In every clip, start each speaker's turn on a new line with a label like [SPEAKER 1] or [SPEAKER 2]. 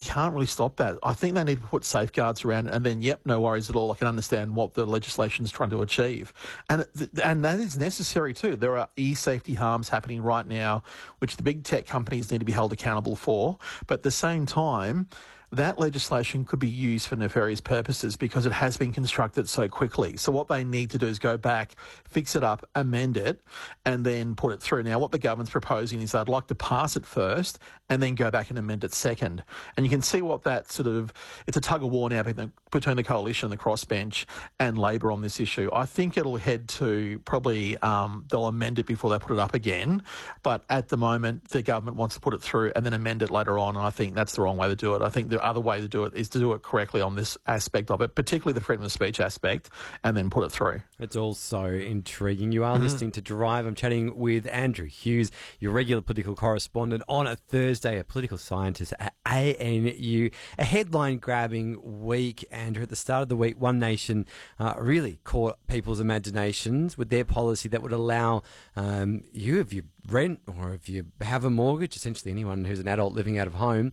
[SPEAKER 1] can't really stop that. I think they need to put safeguards around it, and then, yep, no worries at all. I can understand what the legislation is trying to achieve. And that is necessary too. There are e-safety harms happening right now, which the big tech companies need to be held accountable for. But at the same time, that legislation could be used for nefarious purposes because it has been constructed so quickly. So what they need to do is go back, fix it up, amend it, and then put it through. Now, what the government's proposing is they'd like to pass it first and then go back and amend it second. And you can see what that it's a tug of war now between the coalition, the crossbench, and Labor on this issue. I think it'll head to probably they'll amend it before they put it up again. But at the moment, the government wants to put it through and then amend it later on. And I think that's the wrong way to do it. I think the other way to do it is to do it correctly on this aspect of it, particularly the freedom of speech aspect, and then put it through.
[SPEAKER 2] It's all so intriguing. You are listening to Drive. I'm chatting with Andrew Hughes, your regular political correspondent on a Thursday, a political scientist at ANU. A headline-grabbing week, Andrew. At the start of the week, One Nation really caught people's imaginations with their policy that would allow you, if you rent or if you have a mortgage, essentially anyone who's an adult living out of home,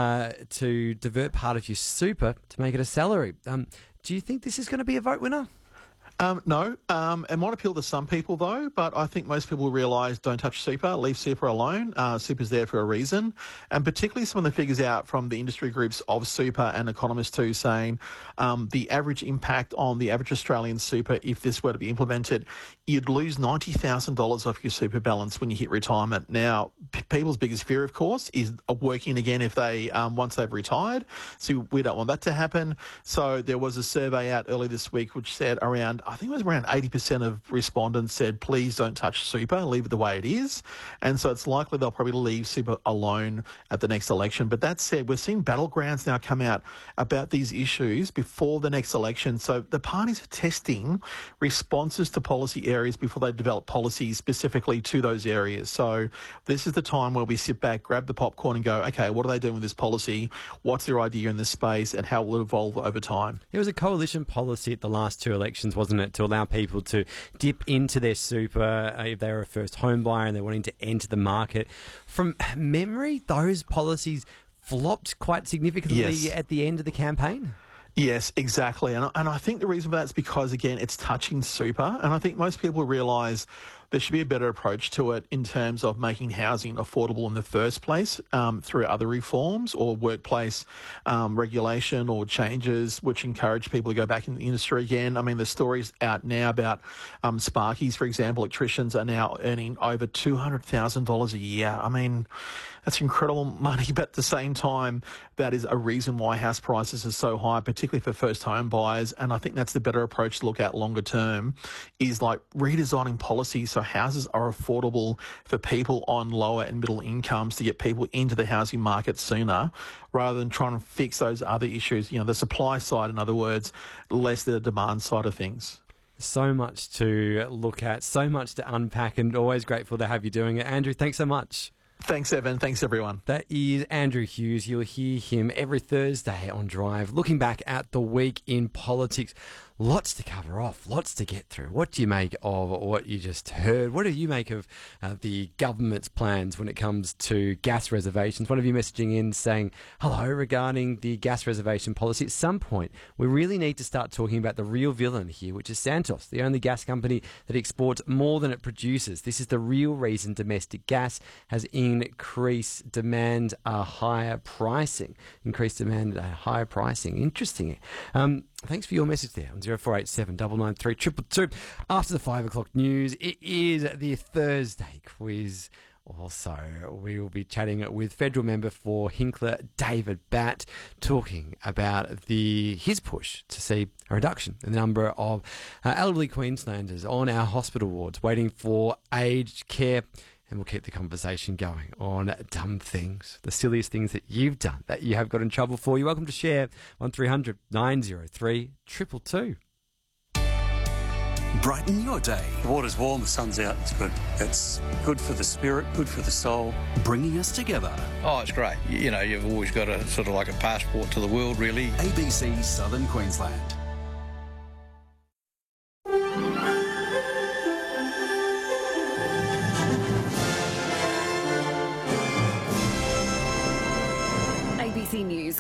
[SPEAKER 2] to divert part of your super to make it a salary. Do you think this is going to be a vote winner?
[SPEAKER 1] No. It might appeal to some people, though, but I think most people realise don't touch super, leave super alone. Super's there for a reason. And particularly some of the figures out from the industry groups of super and economists too saying the average impact on the average Australian super, if this were to be implemented, you'd lose $90,000 off your super balance when you hit retirement. Now, people's biggest fear, of course, is working again if they once they've retired. So we don't want that to happen. So there was a survey out early this week which said I think it was around 80% of respondents said, please don't touch super, leave it the way it is. And so it's likely they'll probably leave super alone at the next election. But that said, we're seeing battlegrounds now come out about these issues before the next election. So the parties are testing responses to policy areas before they develop policies specifically to those areas. So this is the time where we sit back, grab the popcorn and go, okay, what are they doing with this policy? What's their idea in this space and how will it evolve over time?
[SPEAKER 2] There was a coalition policy at the last two elections, wasn't it, to allow people to dip into their super if they were a first home buyer and they're wanting to enter the market. From memory, those policies flopped quite significantly at the end of the campaign.
[SPEAKER 1] Yes, exactly. And I think the reason for that is because, again, it's touching super. And I think most people realise there should be a better approach to it in terms of making housing affordable in the first place through other reforms or workplace regulation or changes which encourage people to go back in the industry again. I mean, the stories out now about Sparkies, for example, electricians are now earning over $200,000 a year. I mean, that's incredible money, but at the same time, that is a reason why house prices are so high, particularly for first home buyers. And I think that's the better approach to look at longer term, is like redesigning policies so houses are affordable for people on lower and middle incomes to get people into the housing market sooner, rather than trying to fix those other issues, the supply side, in other words, less the demand side of things.
[SPEAKER 2] So much to look at, so much to unpack, and always grateful to have you doing it. Andrew, thanks so much.
[SPEAKER 1] Thanks, Evan. Thanks, everyone.
[SPEAKER 2] That is Andrew Hughes. You'll hear him every Thursday on Drive, looking back at the week in politics. Lots to cover off, lots to get through. What do you make of what you just heard? What do you make of the government's plans when it comes to gas reservations? One of you messaging in saying, hello, regarding the gas reservation policy. At some point, we really need to start talking about the real villain here, which is Santos, the only gas company that exports more than it produces. This is the real reason domestic gas has increased demand, higher pricing. Interesting. Thanks for your message there on 0487 993 222. After the 5 o'clock news, it is the Thursday quiz. Also, we will be chatting with federal member for Hinkler, David Batt, talking about his push to see a reduction in the number of elderly Queenslanders on our hospital wards waiting for aged care. And we'll keep the conversation going on dumb things, the silliest things that you've done, that you have got in trouble for. You're welcome to share 1300 903 222.
[SPEAKER 3] Brighten your day.
[SPEAKER 4] The water's warm, the sun's out, it's good. It's good for the spirit, good for the soul.
[SPEAKER 3] Bringing us together.
[SPEAKER 5] Oh, it's great. You've always got a sort of like a passport to the world, really.
[SPEAKER 3] ABC Southern Queensland.